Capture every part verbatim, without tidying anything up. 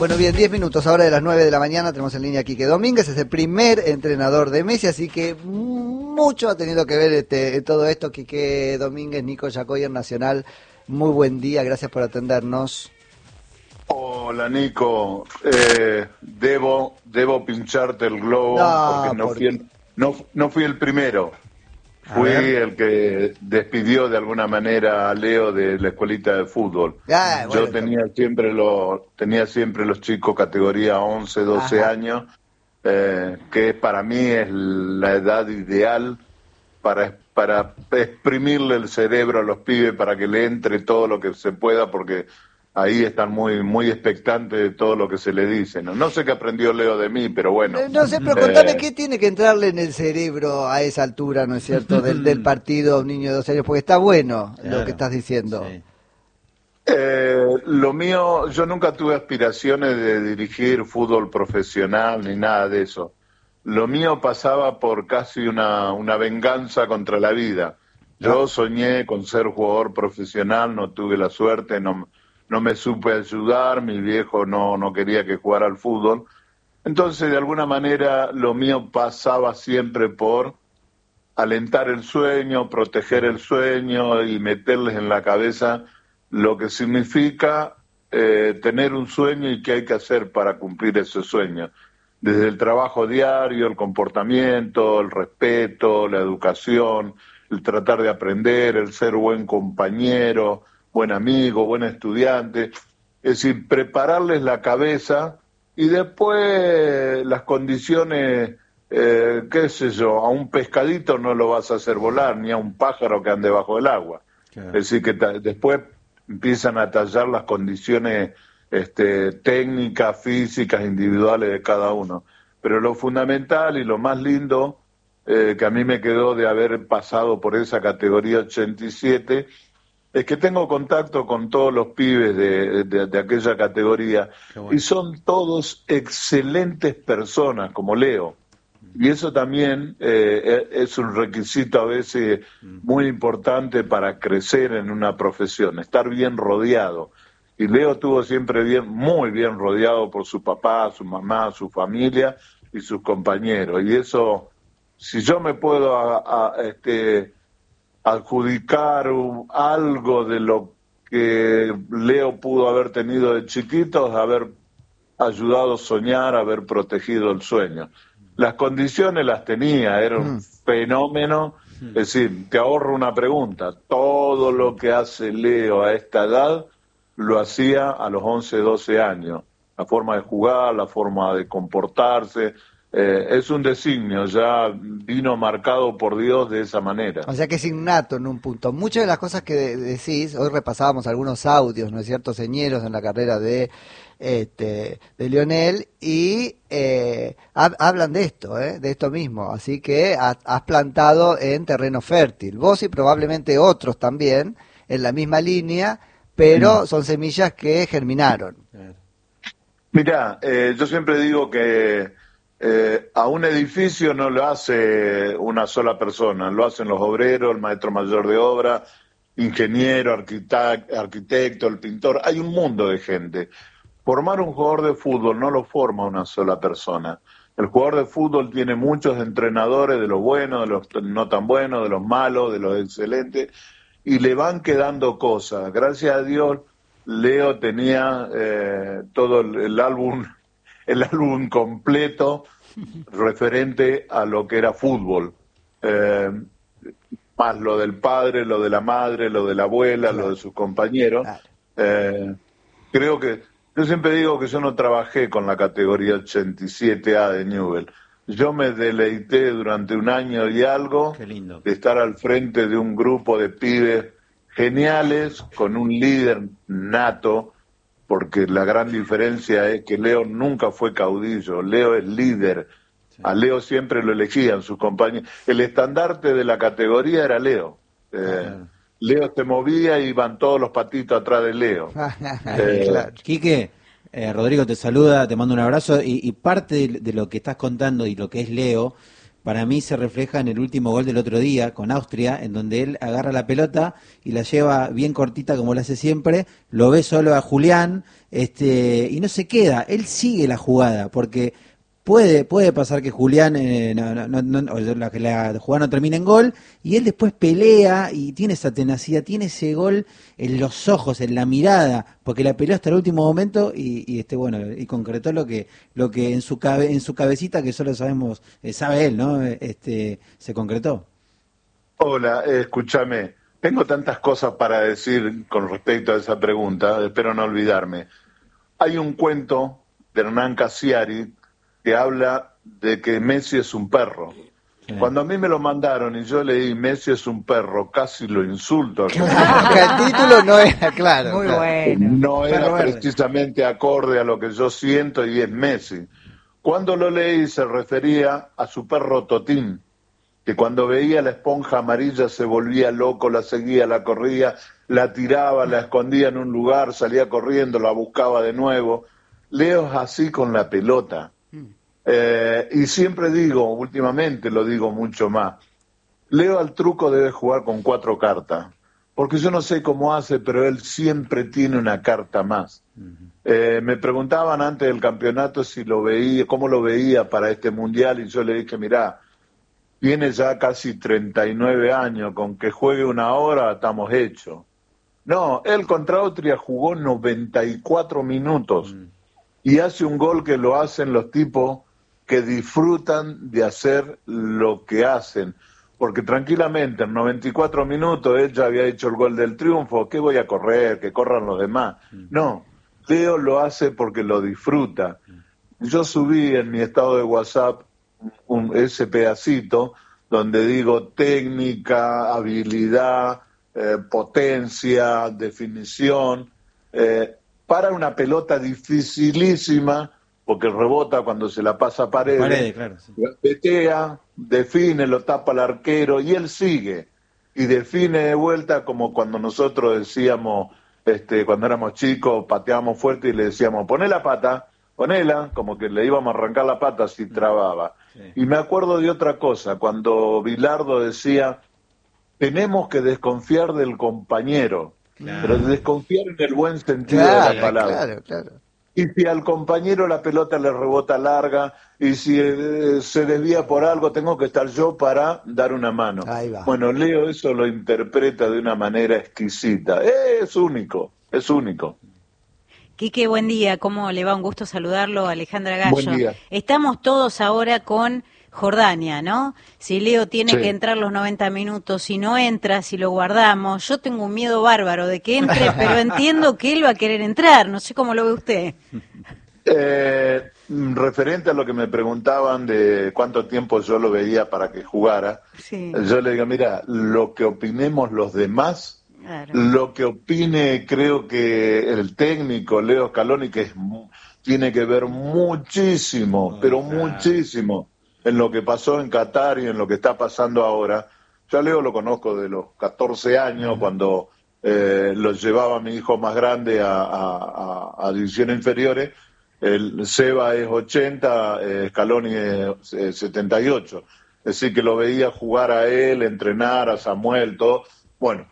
Bueno, bien, diez minutos, ahora de las nueve de la mañana, tenemos en línea a Quique Domínguez, es el primer entrenador de Messi, así que mucho ha tenido que ver este, todo esto. Quique Domínguez, Nico Yacoy en Nacional, muy buen día, gracias por atendernos. Hola Nico, eh, debo debo pincharte el globo No, porque no ¿por fui el, no, no fui el primero, fui el que despidió de alguna manera a Leo de la escuelita de fútbol. Ah, bueno, Yo tenía siempre los tenía siempre los chicos categoría once, doce Ajá. años, eh, que para mí es la edad ideal para para exprimirle el cerebro a los pibes para que le entre todo lo que se pueda, porque ahí están muy muy expectantes de todo lo que se le dice. No, no sé qué aprendió Leo de mí, pero bueno. No, no sé, pero contame qué tiene que entrarle en el cerebro a esa altura, ¿no es cierto?, del, del partido a un niño de doce años, porque está bueno Claro, lo que estás diciendo. sí. Eh, lo mío, yo nunca tuve aspiraciones de dirigir fútbol profesional ni nada de eso. Lo mío pasaba por casi una, una venganza contra la vida. Yo Ah. soñé con ser jugador profesional, no tuve la suerte, no, no me supe ayudar, mi viejo no, no quería que jugara al fútbol. Entonces, de alguna manera, lo mío pasaba siempre por alentar el sueño, proteger el sueño y meterles en la cabeza lo que significa eh, tener un sueño y qué hay que hacer para cumplir ese sueño. Desde el trabajo diario, el comportamiento, el respeto, la educación, el tratar de aprender, el ser buen compañero, buen amigo, buen estudiante. Es decir, prepararles la cabeza y después las condiciones, eh, qué sé yo, a un pescadito no lo vas a hacer volar, ni a un pájaro que ande bajo el agua. Claro. Es decir, que ta- después empiezan a tallar las condiciones este, técnicas, físicas, individuales de cada uno. Pero lo fundamental y lo más lindo eh, que a mí me quedó de haber pasado por esa categoría ochenta y siete es que tengo contacto con todos los pibes de, de, de aquella categoría. Qué bueno. Y son todos excelentes personas, como Leo. Y eso también eh, es un requisito a veces muy importante para crecer en una profesión, estar bien rodeado. Y Leo estuvo siempre bien, muy bien rodeado por su papá, su mamá, su familia y sus compañeros. Y eso, si yo me puedo a, a, este, adjudicar un- algo de lo que Leo pudo haber tenido de chiquito, es haber ayudado a soñar, haber protegido el sueño. Las condiciones las tenía, era un Mm. fenómeno. Es decir, te ahorro una pregunta. Todo lo que hace Leo a esta edad lo hacía a los once, doce años. La forma de jugar, la forma de comportarse, eh, es un designio, ya vino marcado por Dios de esa manera. O sea que es innato en un punto. Muchas de las cosas que de- decís, hoy repasábamos algunos audios, ¿no es cierto?, señeros en la carrera de este de Lionel, y eh, hab- hablan de esto, ¿eh? De esto mismo. Así que ha- has plantado en terreno fértil. Vos y probablemente otros también, en la misma línea, pero son semillas que germinaron. Claro. Mirá, eh, yo siempre digo que eh, a un edificio no lo hace una sola persona, lo hacen los obreros, el maestro mayor de obra, ingeniero, arquitect- arquitecto, el pintor, hay un mundo de gente. Formar un jugador de fútbol no lo forma una sola persona. El jugador de fútbol tiene muchos entrenadores, de los buenos, de los no tan buenos, de los malos, de los excelentes, y le van quedando cosas. Gracias a Dios, Leo tenía eh, todo el, el álbum, el álbum completo referente a lo que era fútbol. Eh, más lo del padre, lo de la madre, lo de la abuela, Claro. lo de sus compañeros. Claro. Eh, creo que, yo siempre digo que yo no trabajé con la categoría ochenta y siete A de Newell. Yo me deleité durante un año y algo Qué lindo. de estar al frente de un grupo de pibes geniales, con un líder nato, porque la gran diferencia es que Leo nunca fue caudillo, Leo es líder. A Leo siempre lo elegían sus compañeros. El estandarte de la categoría era Leo. Eh, Claro. Leo se movía y iban todos los patitos atrás de Leo. Eh, Claro. Quique, eh, Rodrigo te saluda, te mando un abrazo y, y parte de, de lo que estás contando y lo que es Leo para mí se refleja en el último gol del otro día con Austria, en donde él agarra la pelota y la lleva bien cortita como lo hace siempre, lo ve solo a Julián, este, y no se queda, él sigue la jugada, porque puede puede pasar que Julián, eh, no, no, no, o la, que la jugada no termine en gol, y él después pelea y tiene esa tenacidad, tiene ese gol en los ojos, en la mirada, porque la peleó hasta el último momento y, y este bueno y concretó lo que lo que en su cabe, en su cabecita, que solo sabemos, eh, sabe él, ¿no? Este se concretó. Hola, eh, escúchame. Tengo tantas cosas para decir con respecto a esa pregunta, espero no olvidarme. Hay un cuento de Hernán Cassiari que habla de que Messi es un perro. Sí. Cuando a mí me lo mandaron y yo leí Messi es un perro, casi lo insulto. Claro, el título no era claro. Muy claro. bueno. No era Perro verde. precisamente acorde a lo que yo siento y es Messi. Cuando lo leí se refería a su perro Totín, que cuando veía la esponja amarilla se volvía loco, la seguía, la corría, la tiraba, la escondía en un lugar, salía corriendo, la buscaba de nuevo. Leo es así con la pelota. Eh, y siempre digo, últimamente lo digo mucho más, Leo al truco debe jugar con cuatro cartas, porque yo no sé cómo hace, pero él siempre tiene una carta más. Eh, me preguntaban antes del campeonato si lo veía, cómo lo veía para este mundial, y yo le dije, mirá, tiene ya casi treinta y nueve años, con que juegue una hora estamos hechos. No, él contra Austria jugó noventa y cuatro minutos mm. y hace un gol que lo hacen los tipos que disfrutan de hacer lo que hacen, porque tranquilamente en noventa y cuatro minutos él ya había hecho el gol del triunfo, ¿qué voy a correr? Que corran los demás. Mm. No, Leo lo hace porque lo disfruta. Mm. Yo subí en mi estado de WhatsApp un, ese pedacito donde digo técnica, habilidad, eh, potencia, definición, eh, para una pelota dificilísima, porque rebota cuando se la pasa a Paredes, Paredes claro, sí. Petea, define, lo tapa el arquero y él sigue y define de vuelta, como cuando nosotros decíamos, este, cuando éramos chicos, pateábamos fuerte y le decíamos, poné la pata, ponela, como que le íbamos a arrancar la pata si trababa. Sí. Y me acuerdo de otra cosa, cuando Bilardo decía, tenemos que desconfiar del compañero, claro. pero desconfiar en el buen sentido claro, de la palabra. Claro, claro. Y si al compañero la pelota le rebota larga, y si eh, se desvía por algo, tengo que estar yo para dar una mano. Ahí va. Bueno, Leo eso lo interpreta de una manera exquisita. Es único, es único. Quique, buen día. ¿Cómo le va? Un gusto saludarlo, Alejandra Gallo. Buen día. Estamos todos ahora con Jordania, ¿no? Si Leo tiene sí. que entrar los noventa minutos, si no entra, si lo guardamos, yo tengo un miedo bárbaro de que entre, pero entiendo que él va a querer entrar, no sé cómo lo ve usted. Eh, referente a lo que me preguntaban de cuánto tiempo yo lo veía para que jugara, sí. yo le digo, mira, lo que opinemos los demás, claro. lo que opine creo que el técnico Leo Scaloni, que es, tiene que ver muchísimo, oh, pero claro. muchísimo, en lo que pasó en Qatar y en lo que está pasando ahora. Yo a Leo lo conozco de los catorce años, uh-huh. cuando eh, lo llevaba mi hijo más grande a, a, a, a divisiones inferiores. El Seba es ochenta, eh, Scaloni es eh, setenta y ocho. Es decir, que lo veía jugar a él, entrenar, a Samuel, todo. Bueno,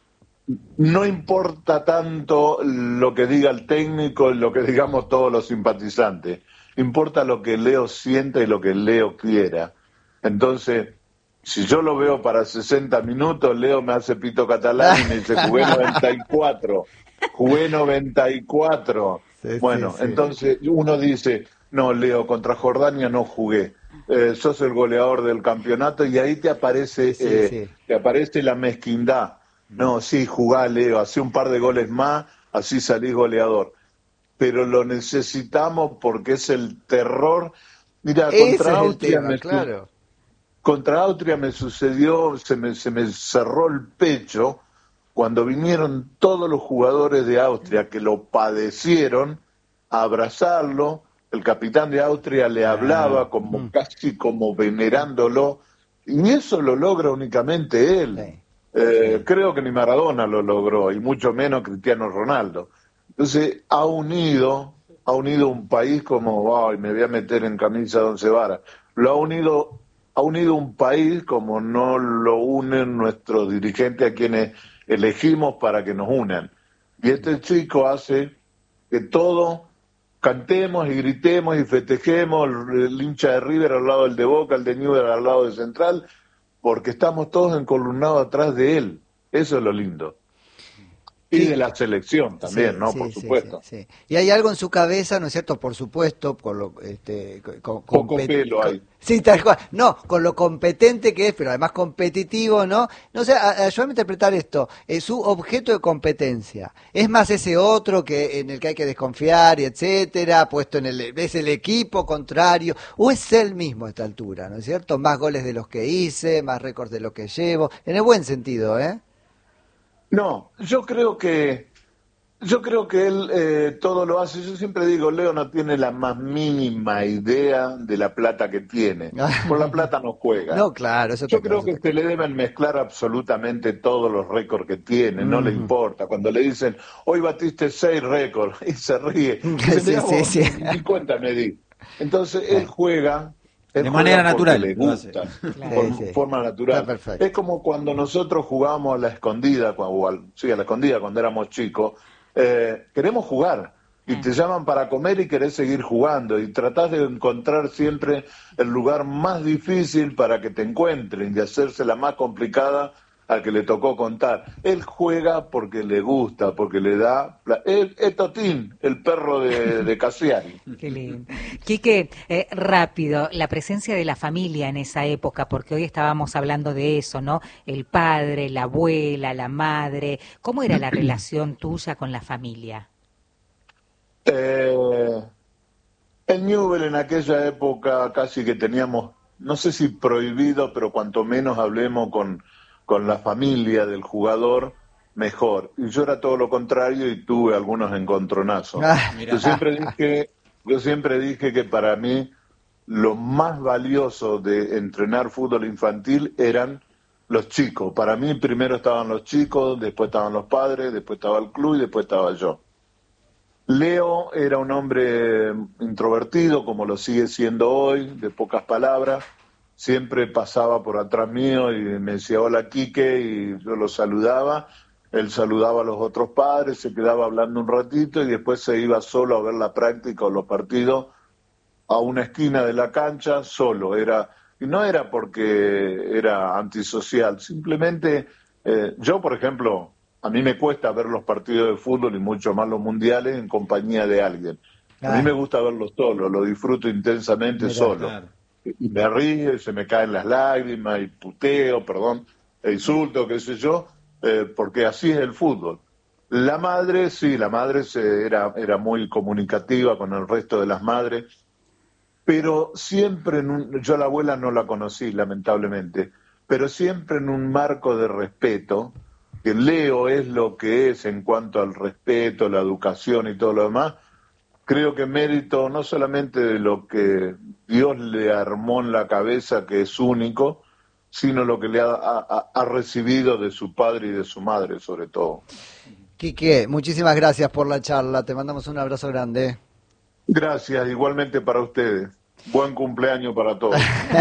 no importa tanto lo que diga el técnico, lo que digamos todos los simpatizantes. Importa lo que Leo sienta y lo que Leo quiera. Entonces, si yo lo veo para sesenta minutos, Leo me hace pito catalán y me dice, jugué noventa y cuatro, jugué noventa y cuatro. Sí, bueno, sí, sí. Entonces uno dice, no, Leo, contra Jordania no jugué. Eh, sos el goleador del campeonato y ahí te aparece, sí, eh, sí. te aparece la mezquindad. No, sí, jugá, Leo, hacé un par de goles más, así salís goleador. Pero lo necesitamos porque es el terror. Mira, contra Austria, tema, me, claro. contra Austria me sucedió, se me, se me cerró el pecho cuando vinieron todos los jugadores de Austria que lo padecieron a abrazarlo. El capitán de Austria le hablaba como mm. casi como venerándolo, y eso lo logra únicamente él. Sí. Eh, sí. Creo que ni Maradona lo logró, y mucho menos Cristiano Ronaldo. Entonces ha unido, ha unido un país como, ay, me voy a meter en camisa de once varas, lo ha unido ha unido un país como no lo unen nuestros dirigentes a quienes elegimos para que nos unan. Y este chico hace que todos cantemos y gritemos y festejemos, el hincha de River al lado del de Boca, el de Newell's al lado de Central, porque estamos todos encolumnados atrás de él. Eso es lo lindo. Y Sí. de la selección también, Sí, ¿no? sí, Por sí, supuesto. sí, sí. Y hay algo en su cabeza, ¿no es cierto? Por supuesto, con lo, este, con, con- Poco compet- pelo hay. con- sí, tal cual. No, con lo competente que es, pero además competitivo, ¿no? No sé, a- ayúdame a interpretar esto. Eh, su objeto de competencia, ¿es más ese otro que en el que hay que desconfiar y etcétera, puesto en el, es el equipo contrario, o es él mismo a esta altura, ¿no es cierto? Más goles de los que hice, más récords de lo que llevo, en el buen sentido, ¿eh? No, yo creo que yo creo que él eh, todo lo hace. Yo siempre digo, Leo no tiene la más mínima idea de la plata que tiene. Por la plata no juega. No, claro, eso Yo está creo claro, que eso está se le deben mezclar absolutamente todos los récords que tiene, no le Mm. importa. Cuando le dicen, hoy batiste seis récords, y se ríe. Dice, Sí, "Mirá sí, vos, sí. ni cuenta me di". Entonces él juega, él De manera juega porque natural, le lo hace. gusta, Claro. por Sí, sí. forma natural. Está perfecto. Es como cuando nosotros jugábamos a la escondida, cua- o al- sí, a la escondida cuando éramos chicos, eh, queremos jugar. Y te llaman para comer y querés seguir jugando y tratás de encontrar siempre el lugar más difícil para que te encuentren y hacerse la más complicada al que le tocó contar. Él juega porque le gusta, porque le da... pla- Él es Totín, el perro de, de Cassiari. Qué lindo. Quique, eh, rápido, la presencia de la familia en esa época, porque hoy estábamos hablando de eso, ¿no? El padre, la abuela, la madre. ¿Cómo era la relación tuya con la familia? Eh, en Newell en aquella época casi que teníamos, no sé si prohibido, pero cuanto menos hablemos con, con la familia del jugador, mejor. Y yo era todo lo contrario y tuve algunos encontronazos. Ah, Yo siempre dije, yo siempre dije que para mí lo más valioso de entrenar fútbol infantil eran los chicos. Para mí primero estaban los chicos, después estaban los padres, después estaba el club y después estaba yo. Leo era un hombre introvertido, como lo sigue siendo hoy, de pocas palabras. Siempre pasaba por atrás mío y me decía hola Quique y yo lo saludaba. Él saludaba a los otros padres, se quedaba hablando un ratito y después se iba solo a ver la práctica o los partidos a una esquina de la cancha, solo. Era, y no era porque era antisocial, simplemente eh, yo, por ejemplo, a mí me cuesta ver los partidos de fútbol y mucho más los mundiales en compañía de alguien. A mí Ah. me gusta verlos solo, lo disfruto intensamente Mirá, solo. claro. Y me río, y se me caen las lágrimas, y puteo, perdón, e insulto, qué sé yo, eh, porque así es el fútbol. La madre, sí, la madre se, era, era muy comunicativa con el resto de las madres, pero siempre, en un, yo a la abuela no la conocí, lamentablemente, pero siempre en un marco de respeto, que Leo es lo que es en cuanto al respeto, la educación y todo lo demás. Creo que mérito no solamente de lo que Dios le armó en la cabeza, que es único, sino lo que le ha, ha- ha recibido de su padre y de su madre, sobre todo. Quique, muchísimas gracias por la charla. Te mandamos un abrazo grande. Gracias, igualmente para ustedes. Buen cumpleaños para todos.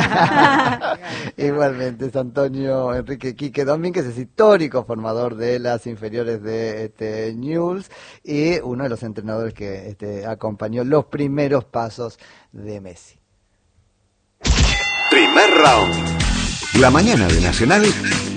Igualmente, es Antonio Enrique Quique Domínguez, es histórico formador de las inferiores de este, Newell's y uno de los entrenadores que este, acompañó los primeros pasos de Messi. Primer round. La mañana de Nacional